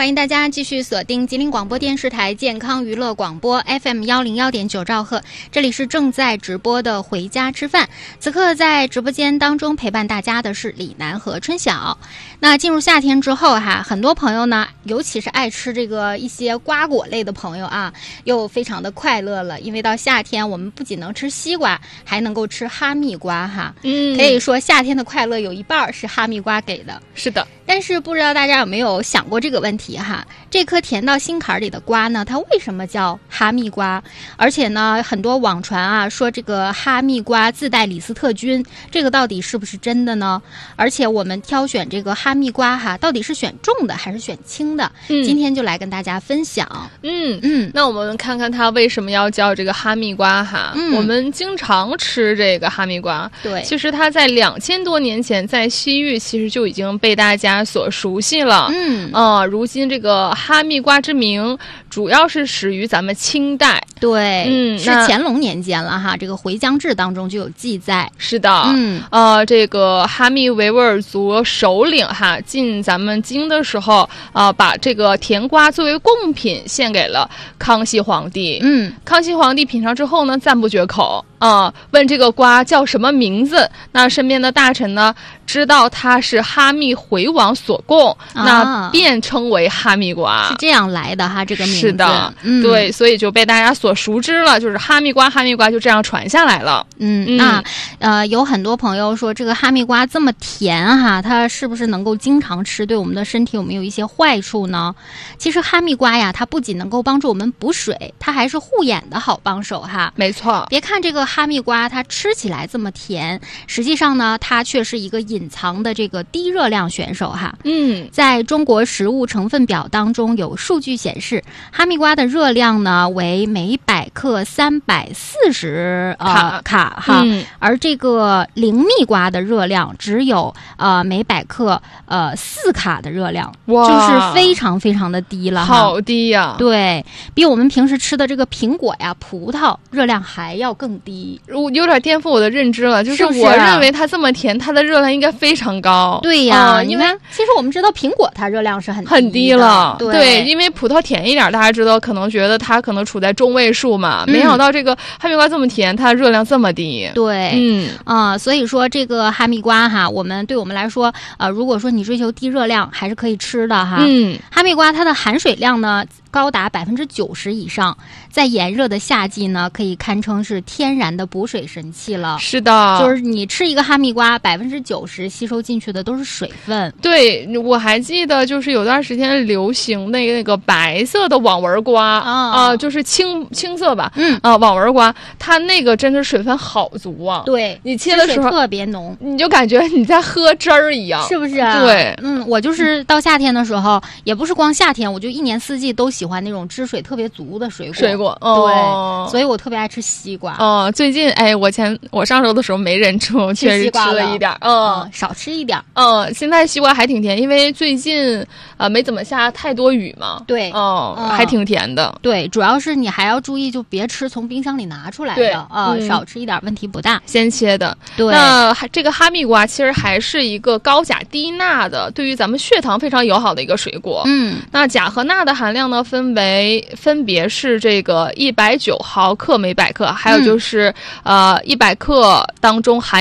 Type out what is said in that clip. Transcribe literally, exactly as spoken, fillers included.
欢迎大家继续锁定吉林广播电视台健康娱乐广播 F M 一零一点九兆赫，这里是正在直播的回家吃饭。此刻在直播间当中陪伴大家的是李楠和春晓。那进入夏天之后哈，很多朋友呢，尤其是爱吃这个一些瓜果类的朋友啊，又非常的快乐了，因为到夏天我们不仅能吃西瓜，还能够吃哈密瓜哈。嗯，可以说夏天的快乐有一半是哈密瓜给的。 是的。 但是不知道大家有没有想过这个问题哈？这颗甜到心坎里的瓜呢，它为什么叫哈密瓜？而且呢，很多网传啊说这个哈密瓜自带李斯特菌，这个到底是不是真的呢？而且我们挑选这个哈密瓜哈，到底是选重的还是选轻的？嗯，今天就来跟大家分享。 嗯嗯，那我们看看它为什么要叫这个哈密瓜哈？嗯，我们经常吃这个哈密瓜， 对， 其实它在两千多年前在西域其实就已经被大家所熟悉了。嗯啊、呃，如今这个哈密瓜之名主要是始于咱们清代， 对，嗯，是乾隆年间了哈。这个《回疆志》当中就有记载。 是的，嗯，呃，这个哈密维吾尔族首领哈进咱们京的时候啊、呃，把这个甜瓜作为贡品献给了康熙皇帝。嗯，康熙皇帝品尝之后呢，赞不绝口啊、呃，问这个瓜叫什么名字？那身边的大臣呢，知道它是哈密回王所贡，啊、那便称为哈密瓜， 是这样来的哈。这个名字是的，嗯，对，所以就被大家所熟知了，就是哈密瓜，哈密瓜就这样传下来了。 嗯，嗯那呃，有很多朋友说这个哈密瓜这么甜哈，它是不是能够经常吃，对我们的身体有没有一些坏处呢？其实哈密瓜呀，它不仅能够帮助我们补水，它还是护眼的好帮手哈。 没错， 别看这个哈密瓜它吃起来这么甜，实际上呢，它却是一个隐藏的这个低热量选手哈。嗯，在中国食物成分表当中有数据显示，哈密瓜的热量呢为每百克三百四十卡卡哈、嗯，而这个灵蜜瓜的热量只有呃每百克呃四卡的热量，哇，就是非常非常的低了， 好低呀、啊！ 对，比我们平时吃的这个苹果呀、葡萄热量还要更低。 我有点颠覆我的认知了，就是我认为它这么甜，它的热量应该非常高。 对呀、嗯，因为其实我们知道苹果它热量是很低很低了， 对， 对，因为葡萄甜一点，大家知道可能觉得它可能处在中位数嘛，嗯、没想到这个哈密瓜这么甜，它热量这么低。 对，嗯啊、呃，所以说这个哈密瓜哈，我们对我们来说，呃，如果说你追求低热量，还是可以吃的哈。嗯，哈密瓜它的含水量呢高达百分之九十以上，在炎热的夏季呢，可以堪称是天然的补水神器了。 是的， 就是你吃一个哈密瓜，百分之九十吸收进去的都是水分。 对，我还记得就是有段时间流行那个那个白色的网纹瓜啊、哦呃，就是青青色吧，嗯啊、呃，网纹瓜，它那个真是水分好足啊。 对， 你切的时候特别浓， 你就感觉你在喝汁儿一样， 是不是啊？ 对， 嗯，我就是到夏天的时候，也不是光夏天，我就一年四季都喜欢那种汁水特别足的水果。 水果， 哦、对，所以我特别爱吃西瓜。 哦，最近哎，我前我上周的时候没忍住，确实吃了一点，嗯， 嗯，少吃一点。 嗯，现在西瓜还挺甜，因为最近呃没怎么下太多雨嘛。 对， 哦、嗯，还挺甜的。 对，主要是你还要注意，就别吃从冰箱里拿出来的啊、呃嗯，少吃一点问题不大。 鲜切的。 对， 那这个哈密瓜其实还是一个高钾低钠的，对于咱们血糖非常友好的一个水果。嗯，那钾和钠的含量呢，分为分别是这个一百九毫克每百克，还有就是、嗯、呃一百克当中含